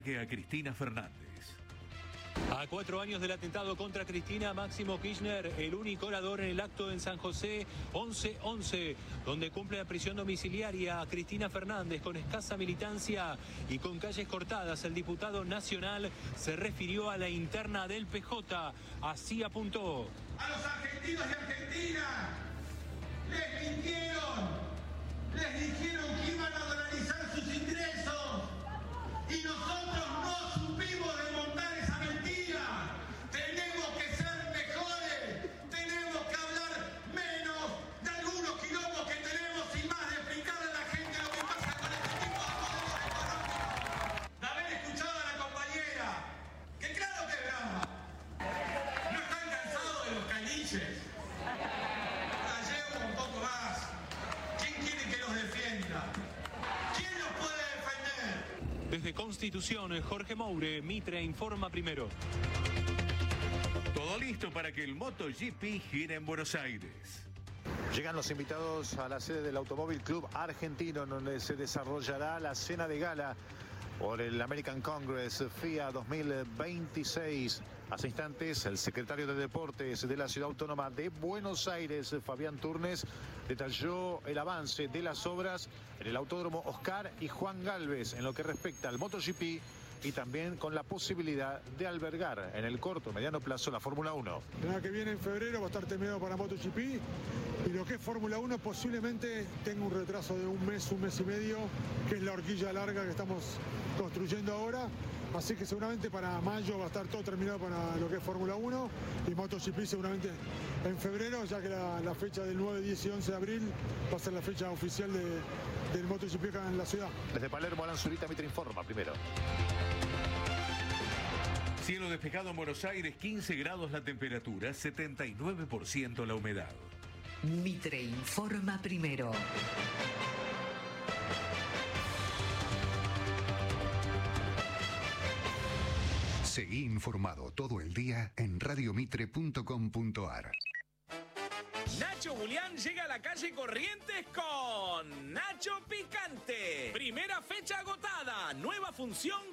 Que a Cristina Fernández. A 4 años del atentado contra Cristina, Máximo Kirchner, el único orador en el acto en San José 11-11, donde cumple la prisión domiciliaria a Cristina Fernández con escasa militancia y con calles cortadas. El diputado nacional se refirió a la interna del PJ. Así apuntó. A los argentinos y argentinas les dijeron que iban a dolarizar sus ingresos y nosotros no supimos desmontar esa mentira. Tenemos que ser mejores, tenemos que hablar menos de algunos quilombos que tenemos y más de explicarle a la gente lo que pasa con este tipo de poderes económicos. De haber escuchado a la compañera, que claro que es brava. ¿No están cansados de los caniches? La llevo un poco más. ¿Quién quiere que los defienda? ¿Quién los puede defender? Desde Constitución, Jorge Moure, Mitre informa primero. Todo listo para que el MotoGP gire en Buenos Aires. Llegan los invitados a la sede del Automóvil Club Argentino, donde se desarrollará la cena de gala por el American Congress FIA 2026. Hace instantes, el secretario de Deportes de la Ciudad Autónoma de Buenos Aires, Fabián Turnes, detalló el avance de las obras en el Autódromo Oscar y Juan Galvez en lo que respecta al MotoGP y también con la posibilidad de albergar en el corto mediano plazo la Fórmula 1. La que viene en febrero va a estar terminado para MotoGP y lo que es Fórmula 1 posiblemente tenga un retraso de un mes y medio, que es la horquilla larga que estamos construyendo ahora. Así que seguramente para mayo va a estar todo terminado para lo que es Fórmula 1 y MotoGP seguramente en febrero, ya que la fecha del 9, 10 y 11 de abril va a ser la fecha oficial del MotoGP acá en la ciudad. Desde Palermo, Alan Zurita, Mitre informa primero. Cielo despejado en Buenos Aires, 15 grados la temperatura, 79% la humedad. Mitre informa primero. Seguí informado todo el día en radiomitre.com.ar. Nacho Julián llega a la calle Corrientes con Nacho Picante. Primera fecha agotada, nueva función.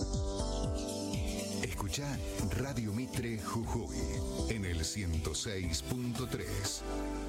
Escucha Radio Mitre Jujuy en el 106.3.